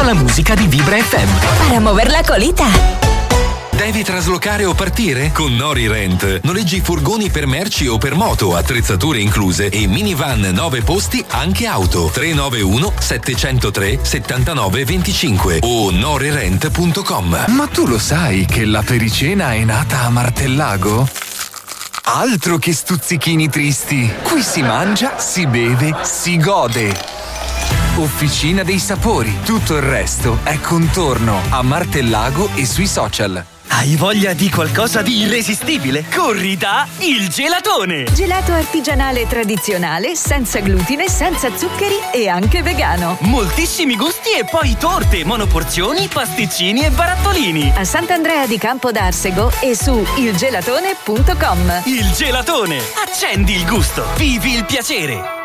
la musica di Vibra FM. Para mover la colita. Devi traslocare o partire? Con Nori Rent noleggi furgoni per merci o per moto, attrezzature incluse e minivan 9 posti anche auto. 391 703 79 25 o norirent.com. Ma tu lo sai che la pericena è nata a Martellago? Altro che stuzzichini tristi. Qui si mangia, si beve, si gode. Officina dei sapori. Tutto il resto è contorno a Martellago e sui social. Hai voglia di qualcosa di irresistibile? Corri da Il Gelatone! Gelato artigianale tradizionale, senza glutine, senza zuccheri e anche vegano. Moltissimi gusti e poi torte, monoporzioni, pasticcini e barattolini. A Sant'Andrea di Campo d'Arsego e su ilgelatone.com. Il Gelatone! Accendi il gusto, vivi il piacere!